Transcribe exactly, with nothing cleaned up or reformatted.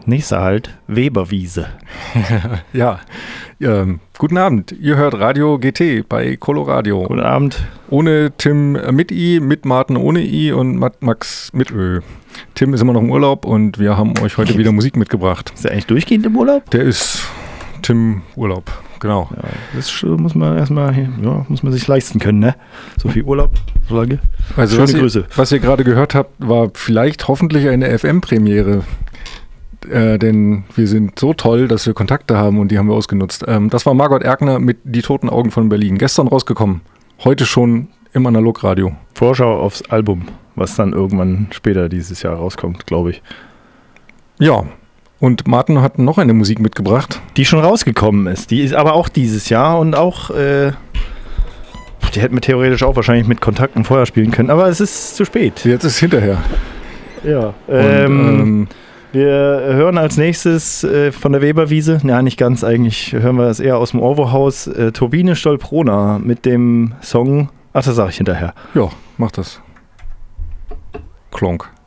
Nächster Halt, Weberwiese. ja, ähm, guten Abend. Ihr hört Radio G T bei Coloradio. Guten Abend. Ohne Tim mit I, mit Martin ohne I und Max mit Ö. Tim ist immer noch im Urlaub und wir haben euch heute wieder Musik mitgebracht. Ist der eigentlich durchgehend im Urlaub? Der ist Tim Urlaub, genau. Ja, das muss man erstmal, ja, muss man sich leisten können, ne? So viel Urlaub, so lange. Also Schöne was Grüße. Ihr, was ihr gerade gehört habt, war vielleicht hoffentlich eine F M-Premiere. Äh, denn wir sind so toll, dass wir Kontakte haben und die haben wir ausgenutzt. Ähm, das war Margot Erkner mit Die toten Augen von Berlin. Gestern rausgekommen, heute schon im Analogradio. Vorschau aufs Album, was dann irgendwann später dieses Jahr rauskommt, glaube ich. Ja, und Martin hat noch eine Musik mitgebracht. Die schon rausgekommen ist. Die ist aber auch dieses Jahr und auch, äh, die hätten wir theoretisch auch wahrscheinlich mit Kontakten vorher spielen können, aber es ist zu spät. Jetzt ist es hinterher. Ja, Und, ähm... ähm wir hören als nächstes äh, von der Weberwiese, ja nicht ganz eigentlich, hören wir es eher aus dem Orwo-Haus, äh, Turbine Stolprona mit dem Song, ach das sage ich hinterher. Ja, mach das. Klonk.